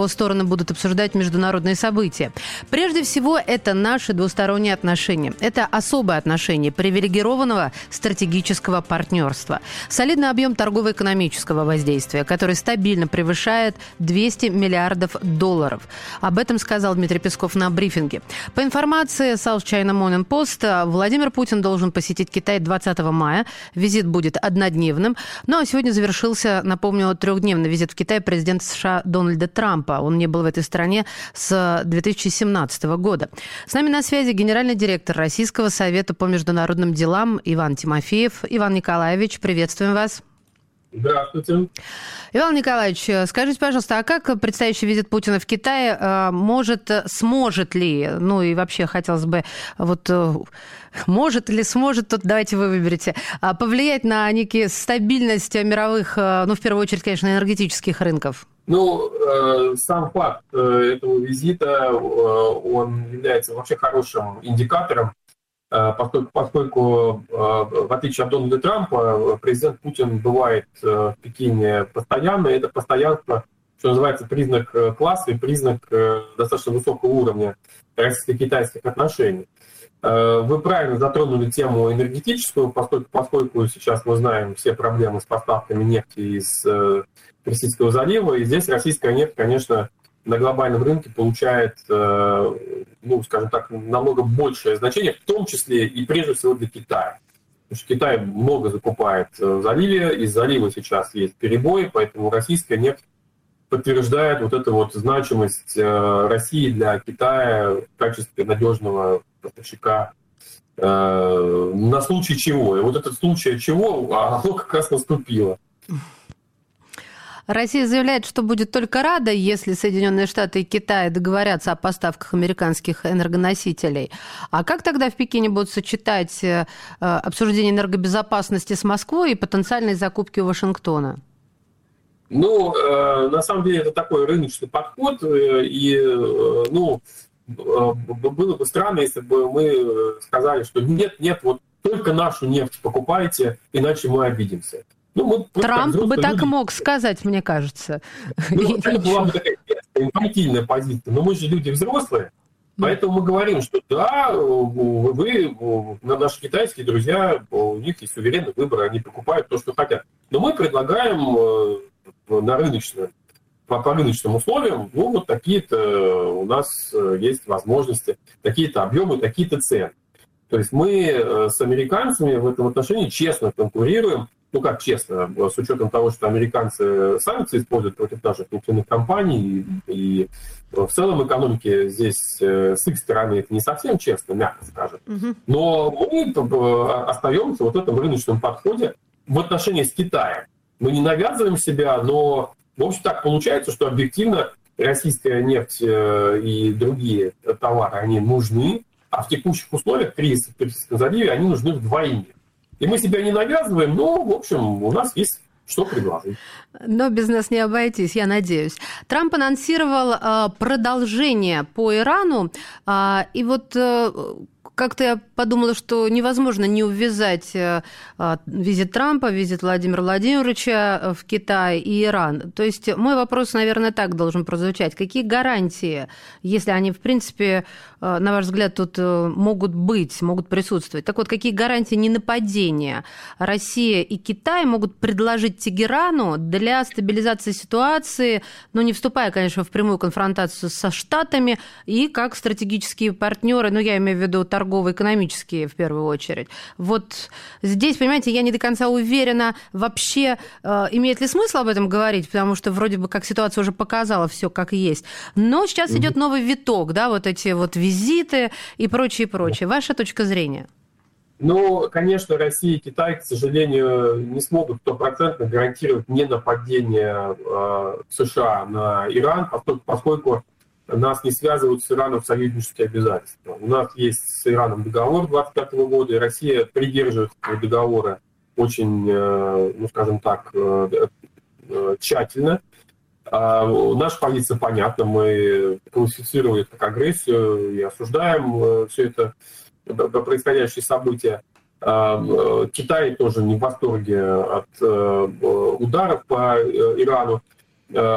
того, стороны будут обсуждать международные события. Прежде всего, это наши двусторонние отношения. Это особое отношение привилегированного стратегического партнерства. Солидный объем торгово-экономического воздействия, который стабильно превышает 200 миллиардов долларов. Об этом сказал Дмитрий Песков на брифинге. По информации South China Morning Post, Владимир Путин должен посетить Китай 20 мая. Визит будет однодневным. Ну а сегодня завершился, напомню, трехдневный визит в Китай президента США Дональда Трампа. Он не был в этой стране с 2017 года. С нами на связи генеральный директор Российского совета по международным делам Иван Тимофеев. Иван Николаевич, приветствуем вас. Здравствуйте. Иван Николаевич, скажите, пожалуйста, а как предстоящий визит Путина в Китай сможет ли, ну и вообще хотелось бы, может или сможет, тут давайте вы выберете, повлиять на некие стабильность мировых, в первую очередь, конечно, энергетических рынков? Сам факт этого визита, он является вообще хорошим индикатором, поскольку, в отличие от Дональда Трампа, президент Путин бывает в Пекине постоянно. Это постоянство, что называется, признак класса и признак достаточно высокого уровня российско-китайских отношений. Вы правильно затронули тему энергетическую, поскольку сейчас мы знаем все проблемы с поставками нефти из Персидского залива, и здесь российская нефть, конечно, на глобальном рынке получает, скажем так, намного большее значение, в том числе и прежде всего для Китая. Потому что Китай много закупает в заливе, из залива сейчас есть перебой, поэтому российская нефть подтверждает эту значимость России для Китая в качестве надежного поставщика на случай чего. И этот случай чего, оно как раз наступило. Россия заявляет, что будет только рада, если Соединенные Штаты и Китай договорятся о поставках американских энергоносителей. А как тогда в Пекине будут сочетать обсуждение энергобезопасности с Москвой и потенциальные закупки у Вашингтона? На самом деле это такой рыночный подход, и было бы странно, если бы мы сказали, что нет, только нашу нефть покупайте, иначе мы обидимся. Трамп бы так мог сказать, мне кажется. Это была бы такая инфантильная позиция. Но мы же люди взрослые, поэтому мы говорим, что да, наши китайские друзья, у них есть суверенный выбор, они покупают то, что хотят. Но мы предлагаем по рыночным условиям, такие-то у нас есть возможности, такие-то объемы, такие-то цены. То есть мы с американцами в этом отношении честно конкурируем. Как честно, с учетом того, что американцы санкции используют против наших нефтяных компаний, и в целом экономике здесь с их стороны это не совсем честно, мягко скажем. Но мы остаемся в этом рыночном подходе в отношении с Китаем. Мы не навязываем себя, но, в общем, так получается, что объективно российская нефть и другие товары, они нужны, а в текущих условиях кризиса в Персидском заливе они нужны вдвойне. И мы себя не навязываем, но, в общем, у нас есть что предложить. Но без нас не обойтись, я надеюсь. Трамп анонсировал продолжение по Ирану, и как-то я подумала, что невозможно не увязать визит Трампа, визит Владимира Владимировича в Китай и Иран. То есть мой вопрос, наверное, так должен прозвучать. Какие гарантии, если они, в принципе, на ваш взгляд, тут могут присутствовать? Так вот, какие гарантии ненападения Россия и Китай могут предложить Тегерану для стабилизации ситуации, не вступая, конечно, в прямую конфронтацию со Штатами и как стратегические партнеры, я имею в виду торгово-экономические в первую очередь. Здесь, понимаете, я не до конца уверена, вообще имеет ли смысл об этом говорить, потому что вроде бы как ситуация уже показала все как есть. Но сейчас идет новый виток, эти визиты и прочее. Ваша точка зрения? Конечно, Россия и Китай, к сожалению, не смогут 100% гарантировать ненападение США на Иран, поскольку нас не связывают с Ираном союзнические обязательства. У нас есть с Ираном договор 25 года, и Россия придерживается договора очень, тщательно. Наша позиция понятна, мы классифицируем это как агрессию и осуждаем все это происходящие события. Китай тоже не в восторге от ударов по Ирану.